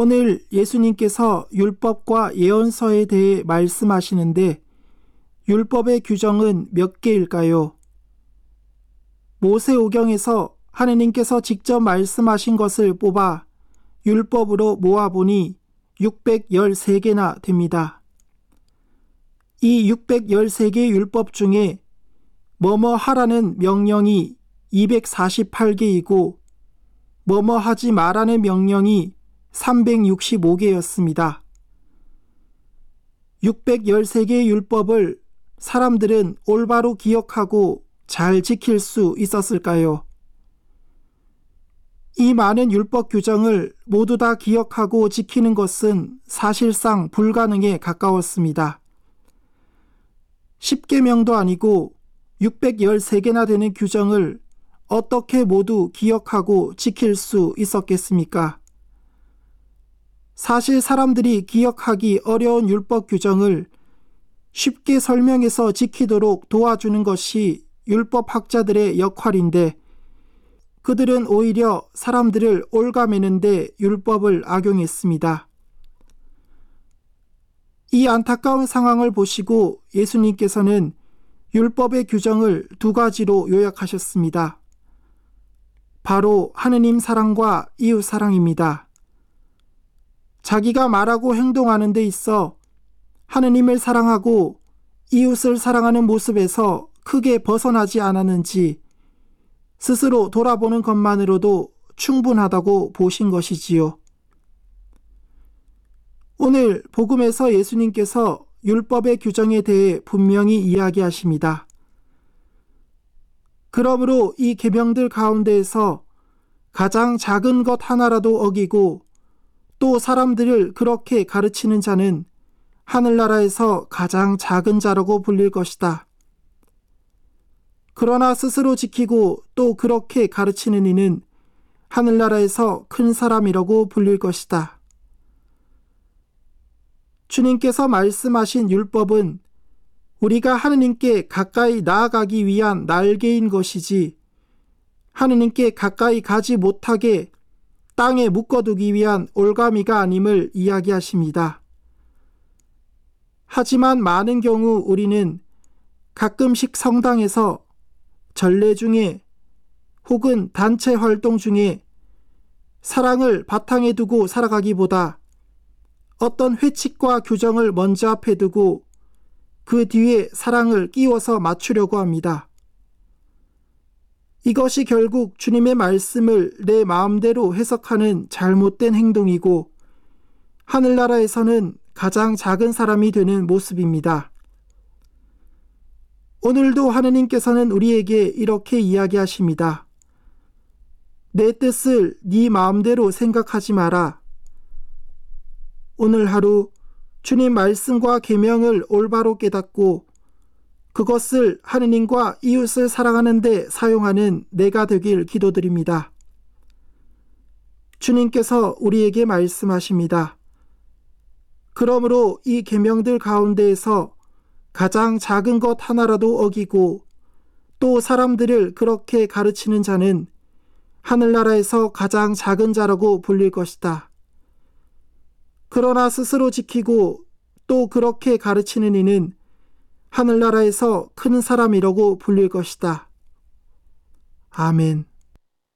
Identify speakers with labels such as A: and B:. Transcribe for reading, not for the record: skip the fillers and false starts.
A: 오늘 예수님께서 율법과 예언서에 대해 말씀하시는데 율법의 규정은 몇 개일까요? 모세오경에서 하느님께서 직접 말씀하신 것을 뽑아 율법으로 모아보니 613개나 됩니다. 이 613개의 율법 중에 뭐뭐 하라는 명령이 248개이고 뭐뭐 하지 말라는 명령이 365개였습니다. 613개의 율법을 사람들은 올바로 기억하고 잘 지킬 수 있었을까요? 이 많은 율법 규정을 모두 다 기억하고 지키는 것은 사실상 불가능에 가까웠습니다. 10계명도 아니고 613개나 되는 규정을 어떻게 모두 기억하고 지킬 수 있었겠습니까? 사실 사람들이 기억하기 어려운 율법 규정을 쉽게 설명해서 지키도록 도와주는 것이 율법학자들의 역할인데 그들은 오히려 사람들을 올가매는 데 율법을 악용했습니다. 이 안타까운 상황을 보시고 예수님께서는 율법의 규정을 두 가지로 요약하셨습니다. 바로 하느님 사랑과 이웃 사랑입니다. 자기가 말하고 행동하는 데 있어 하느님을 사랑하고 이웃을 사랑하는 모습에서 크게 벗어나지 않았는지 스스로 돌아보는 것만으로도 충분하다고 보신 것이지요. 오늘 복음에서 예수님께서 율법의 규정에 대해 분명히 이야기하십니다. 그러므로 이 계명들 가운데에서 가장 작은 것 하나라도 어기고 또 사람들을 그렇게 가르치는 자는 하늘나라에서 가장 작은 자라고 불릴 것이다. 그러나 스스로 지키고 또 그렇게 가르치는 이는 하늘나라에서 큰 사람이라고 불릴 것이다. 주님께서 말씀하신 율법은 우리가 하느님께 가까이 나아가기 위한 날개인 것이지 하느님께 가까이 가지 못하게 땅에 묶어두기 위한 올가미가 아님을 이야기하십니다. 하지만 많은 경우 우리는 가끔씩 성당에서 전례 중에 혹은 단체 활동 중에 사랑을 바탕에 두고 살아가기보다 어떤 회칙과 규정을 먼저 앞에 두고 그 뒤에 사랑을 끼워서 맞추려고 합니다. 이것이 결국 주님의 말씀을 내 마음대로 해석하는 잘못된 행동이고 하늘나라에서는 가장 작은 사람이 되는 모습입니다. 오늘도 하느님께서는 우리에게 이렇게 이야기하십니다. 내 뜻을 네 마음대로 생각하지 마라. 오늘 하루 주님 말씀과 계명을 올바로 깨닫고 그것을 하느님과 이웃을 사랑하는 데 사용하는 내가 되길 기도드립니다. 주님께서 우리에게 말씀하십니다. 그러므로 이 계명들 가운데에서 가장 작은 것 하나라도 어기고 또 사람들을 그렇게 가르치는 자는 하늘나라에서 가장 작은 자라고 불릴 것이다. 그러나 스스로 지키고 또 그렇게 가르치는 이는 하늘나라에서 큰 사람이라고 불릴 것이다. 아멘.